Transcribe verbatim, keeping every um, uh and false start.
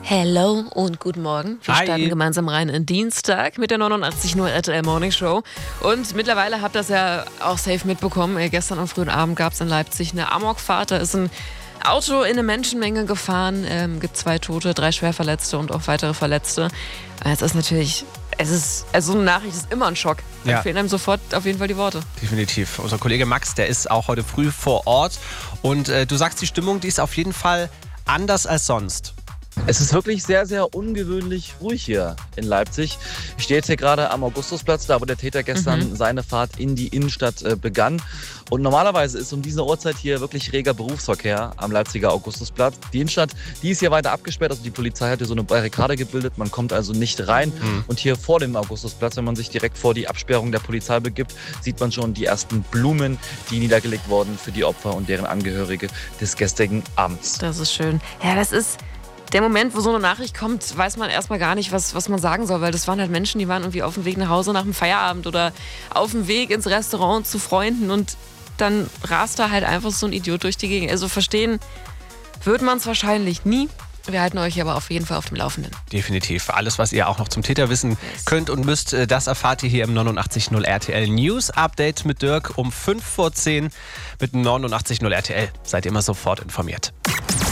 Hello und guten Morgen. Wir Hi. starten gemeinsam rein in Dienstag mit der neunundachtzig Komma null R T L Morning Show. Und mittlerweile habt ihr das ja auch safe mitbekommen. Äh, Gestern am frühen Abend gab es in Leipzig eine Amokfahrt. Da ist ein Auto in eine Menschenmenge gefahren. Ähm, gibt zwei Tote, drei Schwerverletzte und auch weitere Verletzte. Es ist natürlich, es ist, also so eine Nachricht ist immer ein Schock. Da Ja. fehlen einem sofort auf jeden Fall die Worte. Definitiv. Unser Kollege Max, der ist auch heute früh vor Ort. Und äh, du sagst, die Stimmung, die ist auf jeden Fall anders als sonst. Es ist wirklich sehr, sehr ungewöhnlich ruhig hier in Leipzig. Ich stehe jetzt hier gerade am Augustusplatz, da wo der Täter gestern Mhm. seine Fahrt in die Innenstadt äh, begann. Und normalerweise ist um diese Uhrzeit hier wirklich reger Berufsverkehr am Leipziger Augustusplatz. Die Innenstadt, die ist hier weiter abgesperrt, also die Polizei hat hier so eine Barrikade gebildet, man kommt also nicht rein. Mhm. Und hier vor dem Augustusplatz, wenn man sich direkt vor die Absperrung der Polizei begibt, sieht man schon die ersten Blumen, die niedergelegt wurden für die Opfer und deren Angehörige des gestrigen Abends. Das ist schön. Ja, das ist der Moment, wo so eine Nachricht kommt, weiß man erstmal gar nicht, was, was man sagen soll, weil das waren halt Menschen, die waren irgendwie auf dem Weg nach Hause nach dem Feierabend oder auf dem Weg ins Restaurant zu Freunden und dann rast da halt einfach so ein Idiot durch die Gegend. Also verstehen wird man es wahrscheinlich nie. Wir halten euch aber auf jeden Fall auf dem Laufenden. Definitiv. Alles, was ihr auch noch zum Täter wissen könnt und müsst, äh, das erfahrt ihr hier im neunundachtzig Komma null R T L News Update mit Dirk um fünf vor zehn. Mit neunundachtzig Komma null R T L seid ihr immer sofort informiert.